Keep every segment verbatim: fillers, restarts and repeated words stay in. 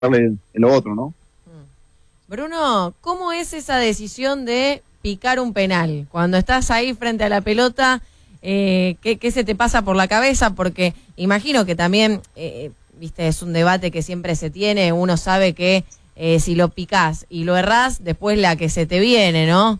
darle el otro, ¿no? Bruno, ¿cómo es esa decisión de picar un penal? Cuando estás ahí frente a la pelota, eh, ¿qué, ¿qué se te pasa por la cabeza? Porque imagino que también, eh, viste, es un debate que siempre se tiene, uno sabe que eh, si lo picás y lo errás, después la que se te viene, ¿no?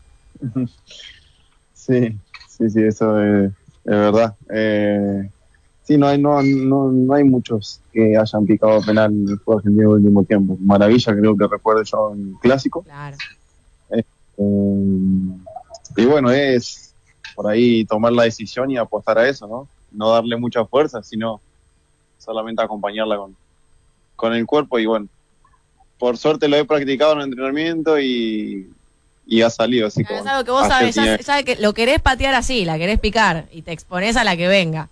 Sí, sí, sí, eso es, es verdad. Eh, sí, no hay, no, no, no hay muchos que hayan picado penal en el fútbol argentino en el último tiempo. Maravilla, creo que recuerdo yo en el clásico. Claro. Eh, eh, y bueno, es por ahí tomar la decisión y apostar a eso, ¿no? No darle mucha fuerza, sino solamente acompañarla con, con el cuerpo. Y bueno, por suerte lo he practicado en el entrenamiento y, y ha salido. Así Claro, como es algo que vos sabés, tenía... ya, ya que lo querés patear así, la querés picar y te exponés a la que venga.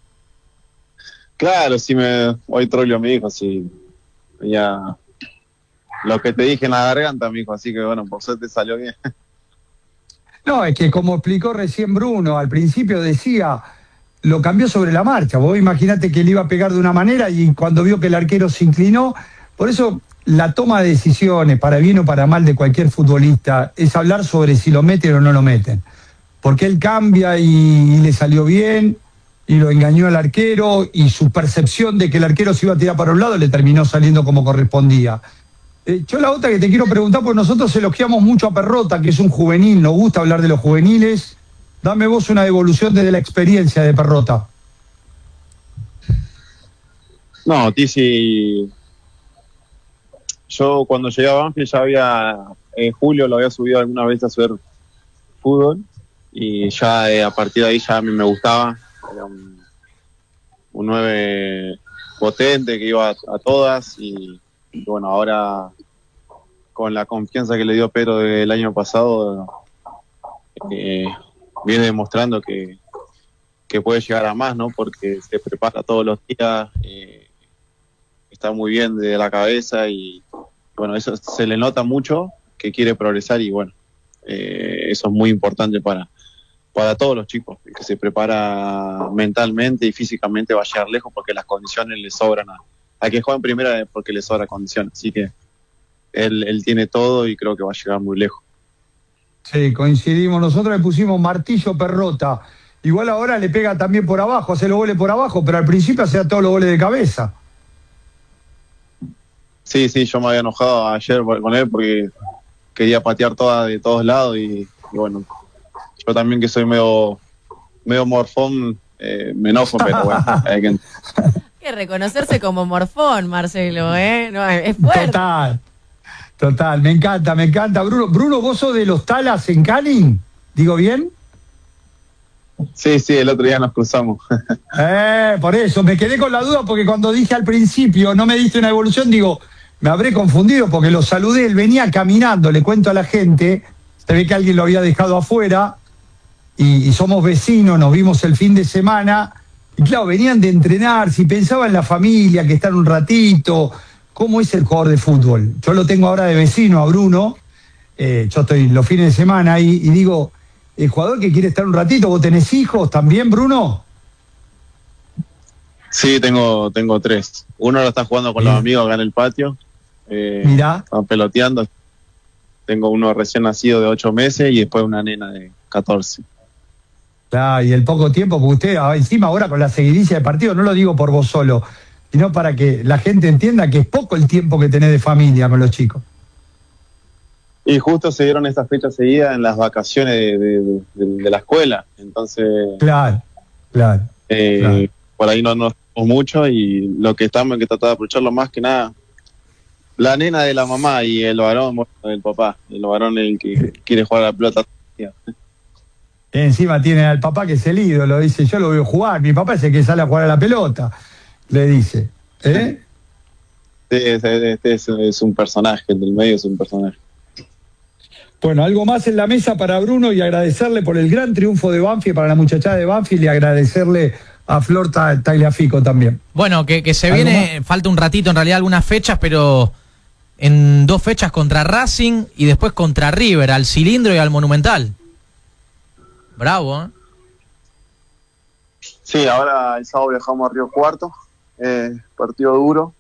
Claro, sí, me, hoy Troglio me dijo, sí, ya lo que te dije en la garganta, me dijo, así que bueno, por suerte salió bien. No, es que como explicó recién Bruno, al principio decía, lo cambió sobre la marcha. Vos imaginate que le iba a pegar de una manera y cuando vio que el arquero se inclinó, por eso la toma de decisiones, para bien o para mal de cualquier futbolista, es hablar sobre si lo meten o no lo meten. Porque él cambia y, y le salió bien, y lo engañó al arquero, y su percepción de que el arquero se iba a tirar para un lado le terminó saliendo como correspondía. Eh, yo la otra que te quiero preguntar, porque nosotros elogiamos mucho a Perrota, que es un juvenil, nos gusta hablar de los juveniles. Dame vos una devolución desde la experiencia de Perrota. No, Tizi, yo cuando llegué a Banfield ya había, en julio lo había subido alguna vez a hacer fútbol, y ya eh, a partir de ahí ya a mí me gustaba, era un, un nueve potente que iba a, a todas, y, y bueno, ahora con la confianza que le dio Pedro del año pasado, eh, viene demostrando que, que puede llegar a más, ¿no? Porque se prepara todos los días, eh, está muy bien de la cabeza y bueno, eso se le nota mucho, que quiere progresar y bueno, eh, eso es muy importante para, para todos los chicos, que se prepara mentalmente y físicamente, va a llegar lejos porque las condiciones le sobran a, a que juega en primera porque le sobra condiciones, así que él, él tiene todo y creo que va a llegar muy lejos. Sí, coincidimos. Nosotros le pusimos martillo Perrota. Igual ahora le pega también por abajo, hace los goles por abajo, pero al principio hacía todos los goles de cabeza. Sí, sí, yo me había enojado ayer con él porque quería patear toda de todos lados y, y bueno, yo también que soy medio, medio morfón, eh, me enojo, pero bueno, hay que... Hay que reconocerse como morfón, Marcelo, ¿eh? No, es fuerte. Total, total, me encanta, me encanta. Bruno, Bruno, ¿vos sos de los Talas en Cali? ¿Digo bien? Sí, sí, el otro día nos cruzamos. Eh, por eso, me quedé con la duda porque cuando dije al principio no me diste una evolución, digo, me habré confundido porque lo saludé, él venía caminando, le cuento a la gente, se ve que alguien lo había dejado afuera y, y somos vecinos, nos vimos el fin de semana y claro, venían de entrenar, si pensaba en la familia, que están un ratito, ¿cómo es el jugador de fútbol? Yo lo tengo ahora de vecino a Bruno, eh, yo estoy los fines de semana ahí y digo, el jugador que quiere estar un ratito, ¿vos tenés hijos también, Bruno? Sí, tengo, tengo tres. Uno lo está jugando con Bien. los amigos acá en el patio. Eh, Mirá. Están peloteando. Tengo uno recién nacido de ocho meses y después una nena de catorce. Claro, y el poco tiempo, porque usted ah, encima ahora con la seguidilla de partido, no lo digo por vos solo, sino para que la gente entienda que es poco el tiempo que tenés de familia con los chicos. Y justo se dieron estas fechas seguidas en las vacaciones de, de, de, de la escuela. Entonces, Claro, claro, eh, claro. por ahí no nos vemos mucho y lo que estamos es que tratar de aprovecharlo más que nada. La nena de la mamá y el varón bueno, del papá. El varón es el que quiere jugar a la pelota. Encima tiene al papá que es el ídolo, dice, yo lo veo jugar, mi papá es el que sale a jugar a la pelota, le dice. ¿Eh? Este, este es, es un personaje, el del medio es un personaje. Bueno, algo más en la mesa para Bruno y agradecerle por el gran triunfo de Banfield, para la muchachada de Banfield y agradecerle a Flor Tagliafico también. Bueno, que, que se viene, más? Falta un ratito en realidad algunas fechas, pero en dos fechas contra Racing y después contra River, al Cilindro y al Monumental. Bravo, ¿eh? Sí, ahora el sábado viajamos a Río Cuarto, eh, partido duro,